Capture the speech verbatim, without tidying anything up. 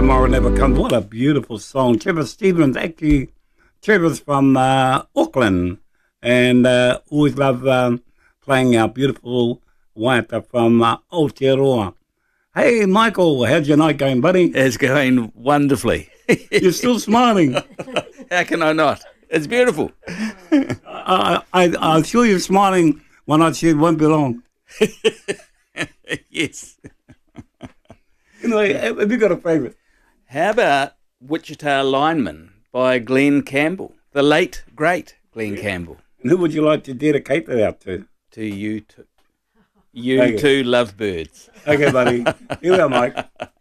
Tomorrow Never Comes. What a beautiful song. Trevor Stevens, actually, Trevor's from uh, Auckland, and uh, always love um, playing our beautiful waiata from uh, Aotearoa. Hey, Michael, how's your night going, buddy? It's going wonderfully. You're still smiling. How can I not? It's beautiful. I, I, I'm sure you're smiling when I said won't be long. Yes. Anyway, have you got a favourite? How about Wichita Lineman by Glenn Campbell, the late, great Glenn Campbell. And who would you like to dedicate that out to? To you two. You Okay. two lovebirds. Okay, buddy. Here we are, Mike.